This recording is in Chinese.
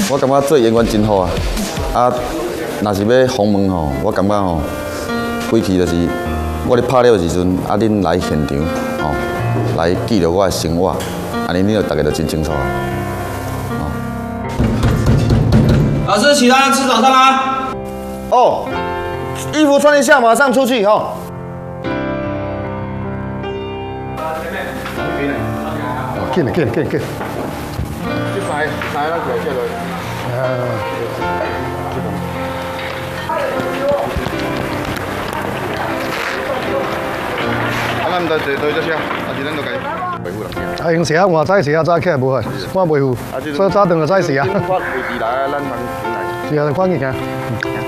我感觉做演员真好啊！啊，若是要访问吼，我感觉吼，规期就是我咧拍了时阵，啊，恁来现场吼，来记录我的生活，安尼恁就大家就真清楚。 老师，其他人吃早餐啦。 哦，衣服穿一下，马上出去哈。进来。去塞那个这个。咱唔得坐对只车，还是咱就该维护啦。 用车换早车早起来无害，我维护，所以早顿就早时啊。 发位置来，咱通进来。 是啊，快去行。